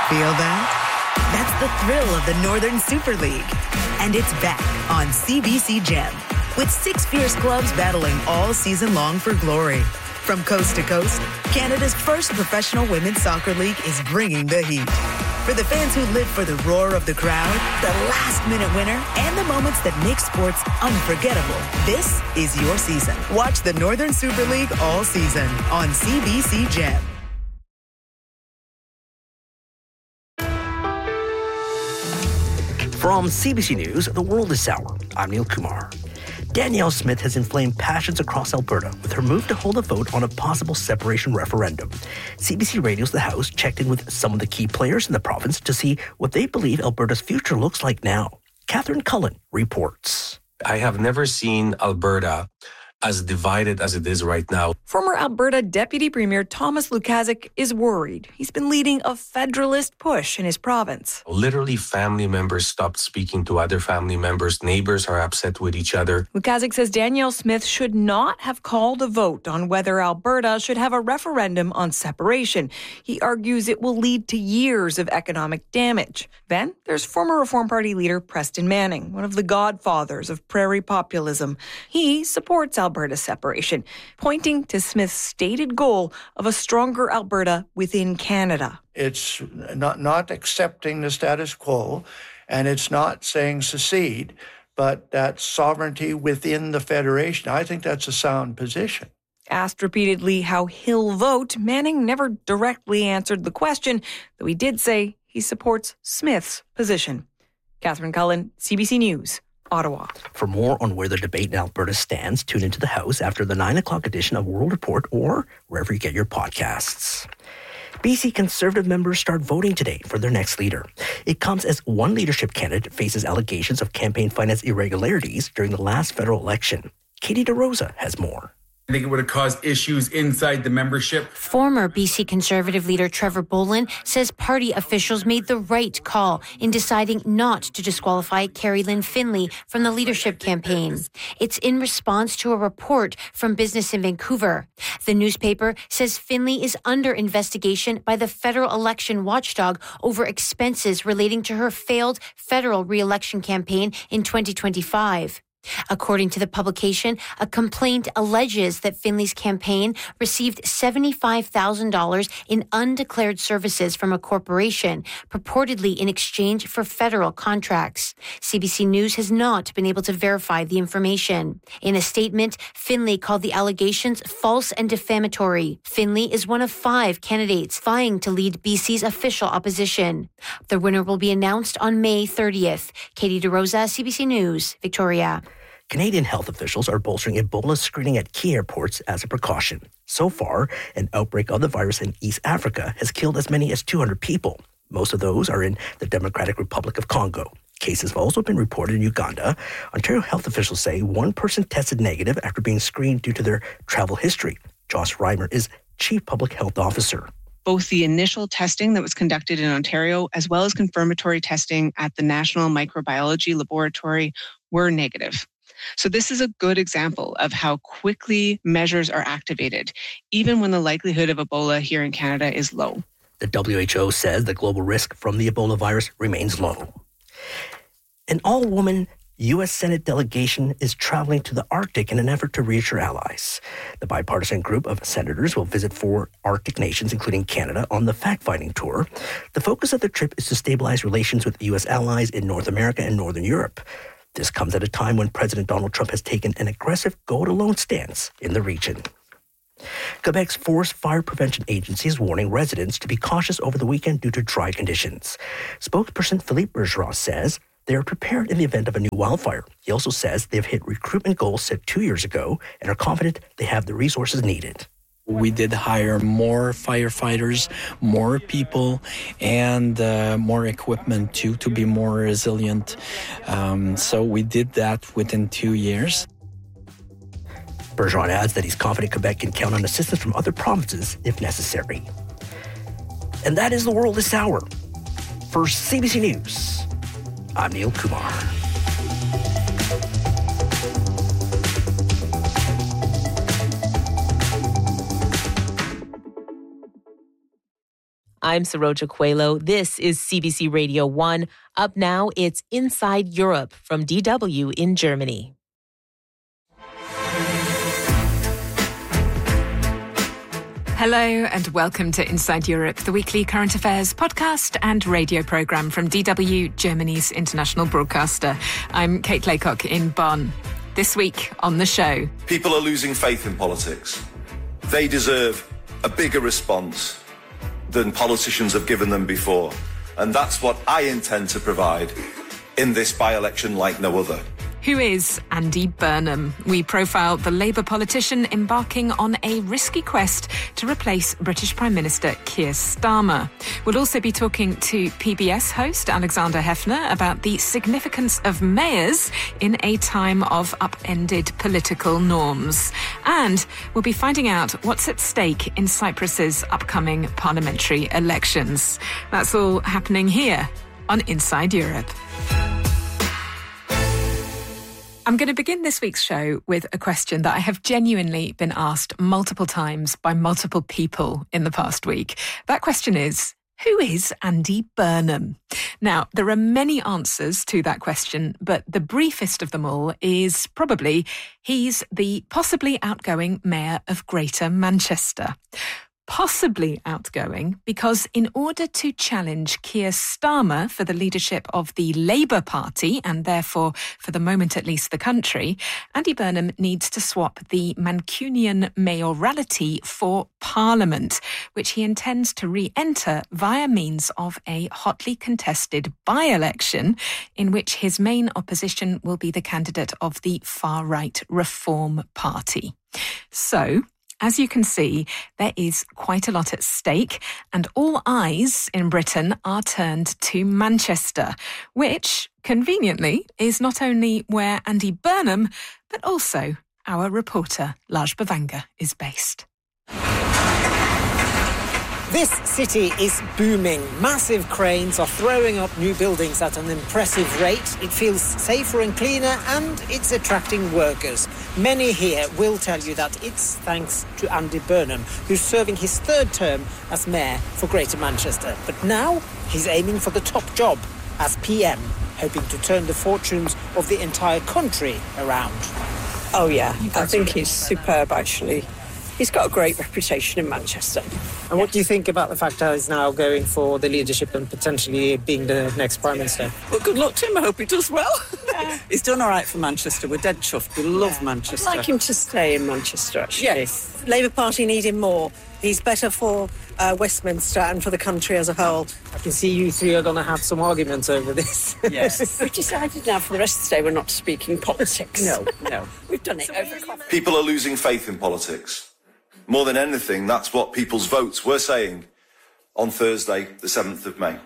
Feel that? That's the thrill of the Northern Super League. And it's back on CBC Gem, with 6 fierce clubs battling all season long for glory. From coast to coast, Canada's first professional women's soccer league is bringing the heat. For the fans who live for the roar of the crowd, the last-minute winner, and the moments that make sports unforgettable, this is your season. Watch the Northern Super League all season on CBC Gem. From CBC News, The World is Sour. I'm Neil Kumar. Danielle Smith has inflamed passions across Alberta with her move to hold a vote on a possible separation referendum. CBC Radio's The House checked in with some of the key players in the province to see what they believe Alberta's future looks like now. Catherine Cullen reports. I have never seen Alberta as divided as it is right now. Former Alberta Deputy Premier Thomas Lukaszuk is worried. He's been leading a federalist push in his province. Literally, family members stopped speaking to other family members. Neighbors are upset with each other. Lukaszuk says Danielle Smith should not have called a vote on whether Alberta should have a referendum on separation. He argues it will lead to years of economic damage. Then there's former Reform Party leader Preston Manning, one of the godfathers of prairie populism. He supports Alberta separation, pointing to Smith's stated goal of a stronger Alberta within Canada. It's not accepting the status quo, and it's not saying secede, but that sovereignty within the Federation. I think that's a sound position. Asked repeatedly how he'll vote, Manning never directly answered the question, though he did say he supports Smith's position. Catherine Cullen, CBC News, Ottawa. For more on where the debate in Alberta stands, tune into the House after the 9 o'clock edition of World Report or wherever you get your podcasts. BC Conservative members start voting today for their next leader. It comes as one leadership candidate faces allegations of campaign finance irregularities during the last federal election. Katie DeRosa has more. I think it would have caused issues inside the membership. Former BC Conservative leader Trevor Bolin says party officials made the right call in deciding not to disqualify Carrie Lynn Finley from the leadership campaign. It's in response to a report from Business in Vancouver. The newspaper says Finley is under investigation by the federal election watchdog over expenses relating to her failed federal re-election campaign in 2025. According to the publication, a complaint alleges that Finley's campaign received $75,000 in undeclared services from a corporation, purportedly in exchange for federal contracts. CBC News has not been able to verify the information. In a statement, Finley called the allegations false and defamatory. Finley is one of 5 candidates vying to lead BC's official opposition. The winner will be announced on May 30th. Katie DeRosa, CBC News, Victoria. Canadian health officials are bolstering Ebola screening at key airports as a precaution. So far, an outbreak of the virus in East Africa has killed as many as 200 people. Most of those are in the Democratic Republic of Congo. Cases have also been reported in Uganda. Ontario health officials say one person tested negative after being screened due to their travel history. Joss Reimer is Chief Public Health Officer. Both the initial testing that was conducted in Ontario as well as confirmatory testing at the National Microbiology Laboratory were negative. So this is a good example of how quickly measures are activated, even when the likelihood of Ebola here in Canada is low. The WHO says the global risk from the Ebola virus remains low. An all-woman U.S. Senate delegation is traveling to the Arctic in an effort to reassure allies. The bipartisan group of senators will visit 4 Arctic nations, including Canada, on the fact-finding tour. The focus of the trip is to stabilize relations with U.S. allies in North America and Northern Europe. This comes at a time when President Donald Trump has taken an aggressive go-it-alone stance in the region. Quebec's Forest Fire Prevention Agency is warning residents to be cautious over the weekend due to dry conditions. Spokesperson Philippe Bergeron says they are prepared in the event of a new wildfire. He also says they've hit recruitment goals set 2 years ago and are confident they have the resources needed. We did hire more firefighters, more people, and more equipment to be more resilient. So we did that within 2 years. Bergeron adds that he's confident Quebec can count on assistance from other provinces if necessary. And that is The World this hour. For CBC News, I'm Neil Kumar. I'm Saroja Coelho. This is CBC Radio 1. Up now, it's Inside Europe from DW in Germany. Hello and welcome to Inside Europe, the weekly current affairs podcast and radio programme from DW, Germany's international broadcaster. I'm Kate Laycock in Bonn. This week on the show. People are losing faith in politics. They deserve a bigger response than politicians have given them before. And that's what I intend to provide in this by-election like no other. Who is Andy Burnham? We profile the Labour politician embarking on a risky quest to replace British Prime Minister Keir Starmer. We'll also be talking to PBS host Alexander Heffner about the significance of mayors in a time of upended political norms. And we'll be finding out what's at stake in Cyprus's upcoming parliamentary elections. That's all happening here on Inside Europe. I'm going to begin this week's show with a question that I have genuinely been asked multiple times by multiple people in the past week. That question is, who is Andy Burnham? Now, there are many answers to that question, but the briefest of them all is probably he's the possibly outgoing mayor of Greater Manchester. Possibly outgoing because in order to challenge Keir Starmer for the leadership of the Labour Party, and therefore, for the moment at least, the country, Andy Burnham needs to swap the Mancunian mayoralty for Parliament, which he intends to re-enter via means of a hotly contested by-election in which his main opposition will be the candidate of the far-right Reform Party. So, as you can see, there is quite a lot at stake, and all eyes in Britain are turned to Manchester, which, conveniently, is not only where Andy Burnham, but also our reporter, Laj Bavanga, is based. This city is booming. Massive cranes are throwing up new buildings at an impressive rate. It feels safer and cleaner, and it's attracting workers. Many here will tell you that it's thanks to Andy Burnham, who's serving his third term as mayor for Greater Manchester. But now he's aiming for the top job as PM, hoping to turn the fortunes of the entire country around. Oh, yeah. I think he's superb, actually. He's got a great reputation in Manchester. And what do you think about the fact that he's now going for the leadership and potentially being the next Prime Minister? Well, good luck to him. I hope he does well. Yeah. He's done all right for Manchester. We're dead chuffed. We love Manchester. I'd like him to stay in Manchester, actually. Yes. Labour Party need him more. He's better for Westminster and for the country as a whole. I can see you three are going to have some arguments over this. Yes. We've decided now for the rest of the day we're not speaking politics. No. We've done it over coffee. People are losing faith in politics. More than anything, that's what people's votes were saying on Thursday, the 7th of May.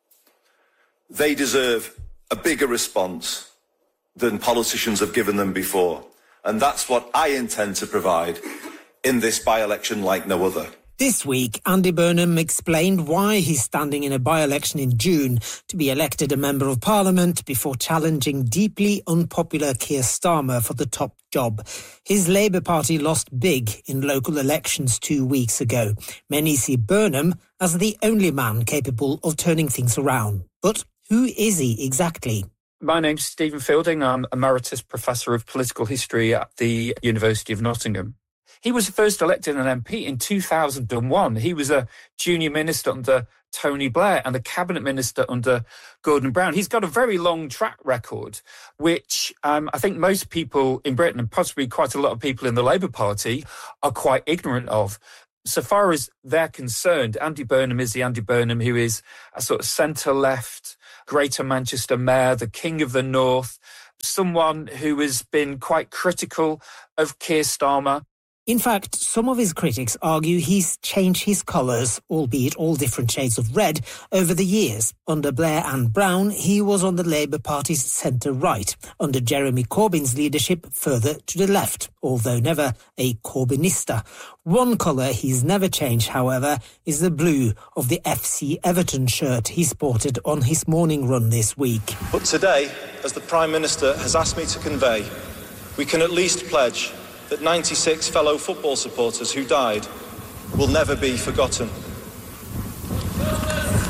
They deserve a bigger response than politicians have given them before. And that's what I intend to provide in this by-election like no other. This week, Andy Burnham explained why he's standing in a by-election in June to be elected a Member of Parliament before challenging deeply unpopular Keir Starmer for the top job. His Labour Party lost big in local elections 2 weeks ago. Many see Burnham as the only man capable of turning things around. But who is he exactly? My name's Stephen Fielding. I'm Emeritus Professor of Political History at the University of Nottingham. He was first elected an MP in 2001. He was a junior minister under Tony Blair and a cabinet minister under Gordon Brown. He's got a very long track record, which I think most people in Britain and possibly quite a lot of people in the Labour Party are quite ignorant of. So far as they're concerned, Andy Burnham is the Andy Burnham who is a sort of centre-left Greater Manchester mayor, the King of the North, someone who has been quite critical of Keir Starmer. In fact, some of his critics argue he's changed his colours, albeit all different shades of red, over the years. Under Blair and Brown, he was on the Labour Party's centre-right. Under Jeremy Corbyn's leadership, further to the left, although never a Corbynista. One colour he's never changed, however, is the blue of the FC Everton shirt he sported on his morning run this week. But today, as the Prime Minister has asked me to convey, we can at least pledge that 96 fellow football supporters who died will never be forgotten.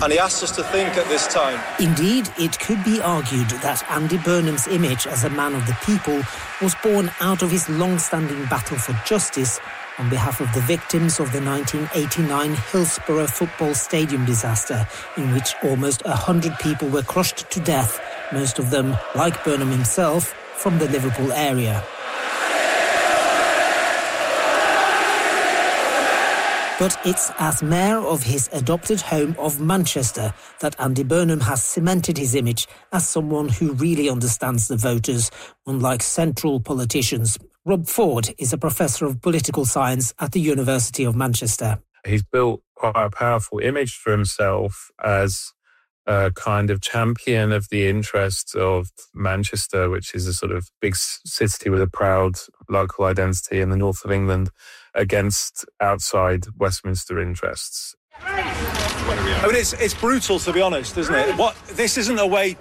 And he asks us to think at this time. Indeed, it could be argued that Andy Burnham's image as a man of the people was born out of his long-standing battle for justice on behalf of the victims of the 1989 Hillsborough football stadium disaster, in which almost 100 people were crushed to death, most of them, like Burnham himself, from the Liverpool area. But it's as mayor of his adopted home of Manchester that Andy Burnham has cemented his image as someone who really understands the voters, unlike central politicians. Rob Ford is a professor of political science at the University of Manchester. He's built quite a powerful image for himself as a kind of champion of the interests of Manchester, which is a sort of big city with a proud local identity in the north of England, against outside Westminster interests. I mean, it's brutal, to be honest, isn't it? This is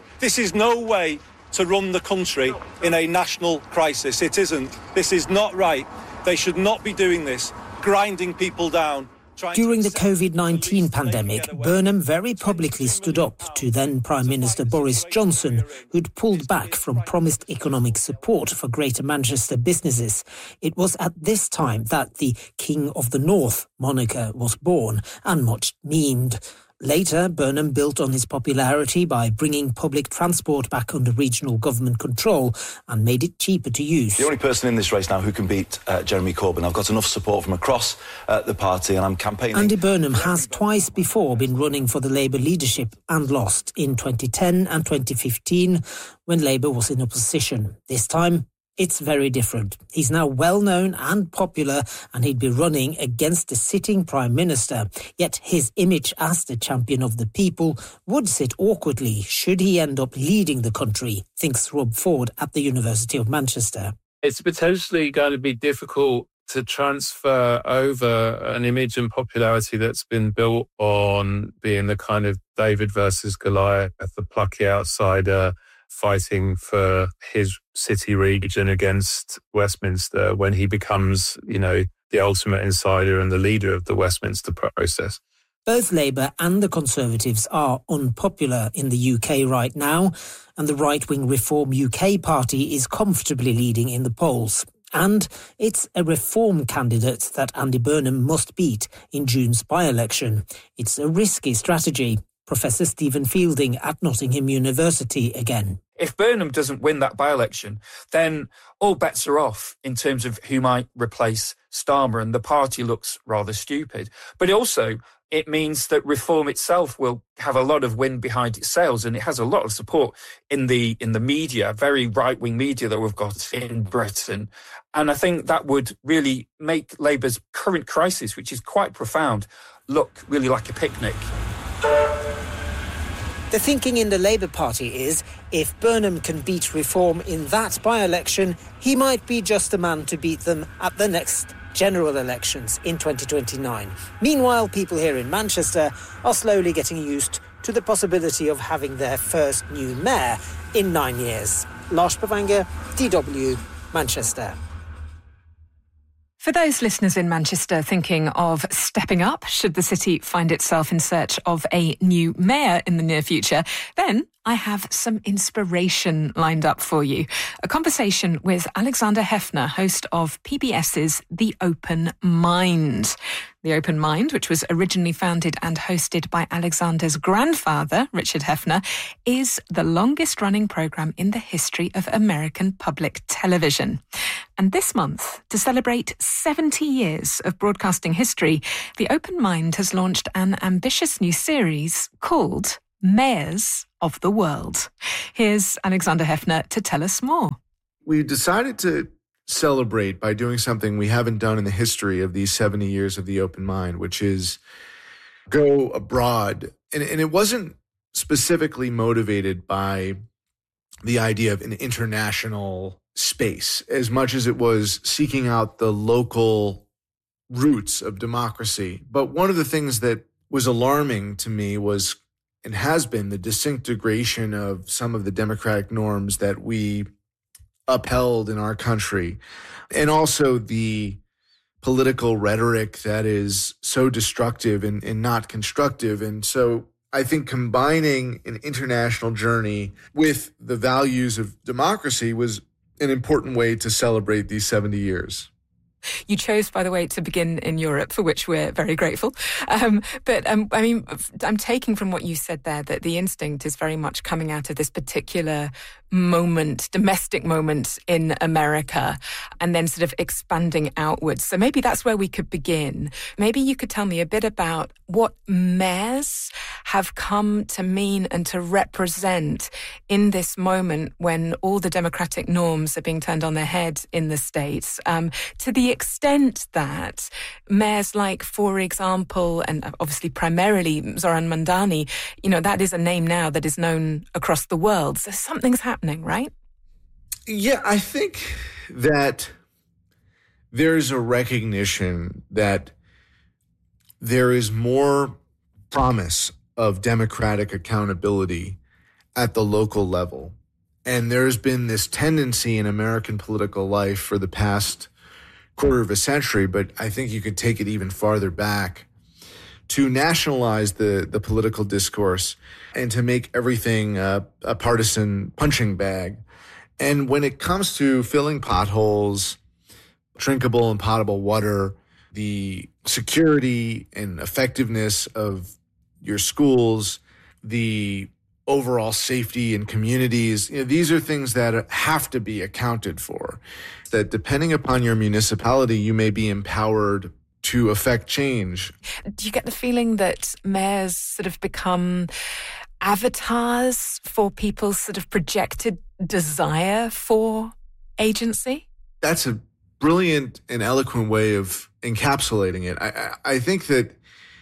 no way to run the country in a national crisis. It isn't. This is not right. They should not be doing this, grinding people down. During the COVID-19 pandemic, Burnham very publicly stood up to then Prime Minister Boris Johnson, who'd pulled back from promised economic support for Greater Manchester businesses. It was at this time that the King of the North moniker was born and much memed. Later, Burnham built on his popularity by bringing public transport back under regional government control and made it cheaper to use. The only person in this race now who can beat Jeremy Corbyn. I've got enough support from across the party and I'm campaigning. Andy Burnham has twice before been running for the Labour leadership and lost in 2010 and 2015 when Labour was in opposition. This time, it's very different. He's now well known and popular, and he'd be running against the sitting Prime Minister. Yet his image as the champion of the people would sit awkwardly should he end up leading the country, thinks Rob Ford at the University of Manchester. It's potentially going to be difficult to transfer over an image and popularity that's been built on being the kind of David versus Goliath, the plucky outsider, fighting for his city region against Westminster when he becomes, the ultimate insider and the leader of the Westminster process. Both Labour and the Conservatives are unpopular in the UK right now, and the right-wing Reform UK party is comfortably leading in the polls. And it's a Reform candidate that Andy Burnham must beat in June's by-election. It's a risky strategy. Professor Stephen Fielding at Nottingham University again. If Burnham doesn't win that by-election, then all bets are off in terms of who might replace Starmer, and the party looks rather stupid. But also, it means that Reform itself will have a lot of wind behind its sails, and it has a lot of support in the media, very right-wing media that we've got in Britain. And I think that would really make Labour's current crisis, which is quite profound, look really like a picnic. The thinking in the Labour Party is, if Burnham can beat Reform in that by-election, he might be just the man to beat them at the next general elections in 2029. Meanwhile, people here in Manchester are slowly getting used to the possibility of having their first new mayor in 9 years. Lars Bavanger, DW, Manchester. For those listeners in Manchester thinking of stepping up should the city find itself in search of a new mayor in the near future, then I have some inspiration lined up for you. A conversation with Alexander Heffner, host of PBS's The Open Mind. The Open Mind, which was originally founded and hosted by Alexander's grandfather, Richard Heffner, is the longest-running programme in the history of American public television. And this month, to celebrate 70 years of broadcasting history, The Open Mind has launched an ambitious new series called Mayors of the World. Here's Alexander Heffner to tell us more. We decided to celebrate by doing something we haven't done in the history of these 70 years of The Open Mind, which is go abroad. And it wasn't specifically motivated by the idea of an international space as much as it was seeking out the local roots of democracy. But one of the things that was alarming to me was, and has been, the disintegration of some of the democratic norms that we upheld in our country, and also the political rhetoric that is so destructive and not constructive. And so I think combining an international journey with the values of democracy was an important way to celebrate these 70 years. You chose, by the way, to begin in Europe, for which we're very grateful. But I'm taking from what you said there that the instinct is very much coming out of this particular moment, domestic moment in America, and then sort of expanding outwards. So maybe that's where we could begin. Maybe you could tell me a bit about what mayors have come to mean and to represent in this moment when all the democratic norms are being turned on their head in the States, to the extent that mayors like, for example, and obviously primarily Zoran Mandani, that is a name now that is known across the world. So something's happening, right? Yeah, I think that there's a recognition that there is more promise of democratic accountability at the local level. And there's been this tendency in American political life for the past quarter of a century, but I think you could take it even farther back, to nationalize the political discourse and to make everything a partisan punching bag. And when it comes to filling potholes, drinkable and potable water, the security and effectiveness of your schools, the overall safety in communities, these are things that have to be accounted for. That depending upon your municipality, you may be empowered to affect change. Do you get the feeling that mayors sort of become avatars for people's sort of projected desire for agency? That's a brilliant and eloquent way of encapsulating it. I think that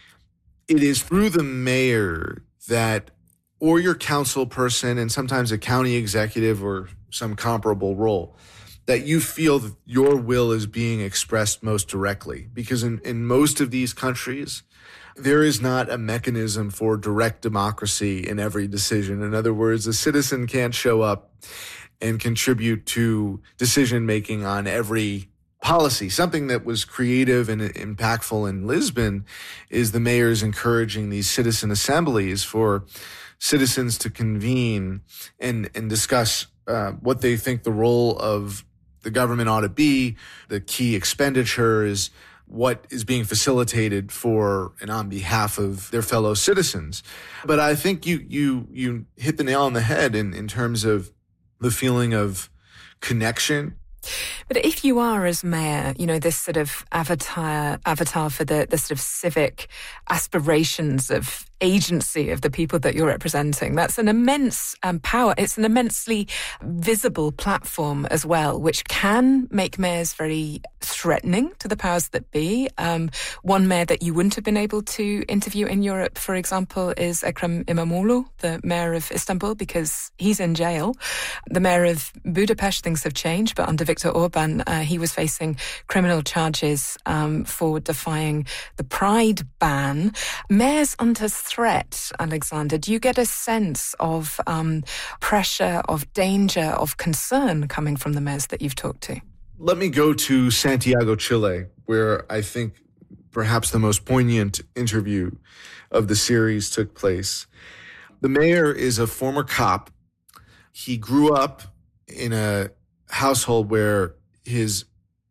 it is through the mayor that, or your council person, and sometimes a county executive or some comparable role, that you feel that your will is being expressed most directly. Because in most of these countries, there is not a mechanism for direct democracy in every decision. In other words, a citizen can't show up and contribute to decision-making on every policy. Something that was creative and impactful in Lisbon is the mayors encouraging these citizen assemblies for citizens to convene and discuss what they think the role of the government ought to be, the key expenditures, what is being facilitated for and on behalf of their fellow citizens. But I think you hit the nail on the head in terms of the feeling of connection. But if you are, as mayor, this sort of avatar for the sort of civic aspirations of agency of the people that you're representing, that's an immense power. It's an immensely visible platform as well, which can make mayors very threatening to the powers that be. One mayor that you wouldn't have been able to interview in Europe, for example, is Ekrem İmamoğlu, the mayor of Istanbul, because he's in jail. The mayor of Budapest, things have changed, but under Viktor Orban, he was facing criminal charges for defying the Pride ban. Mayors under threat, Alexander, do you get a sense of pressure, of danger, of concern coming from the mayors that you've talked to? Let me go to Santiago, Chile, where I think perhaps the most poignant interview of the series took place. The mayor is a former cop. He grew up in a household where his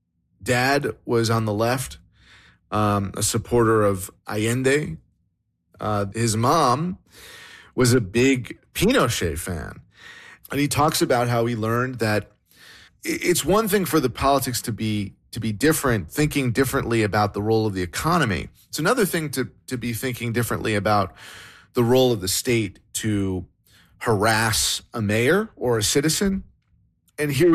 dad was on the left, a supporter of Allende. His mom was a big Pinochet fan. And he talks about how he learned that it's one thing for the politics to be different, thinking differently about the role of the economy. It's another thing to be thinking differently about the role of the state to harass a mayor or a citizen. And here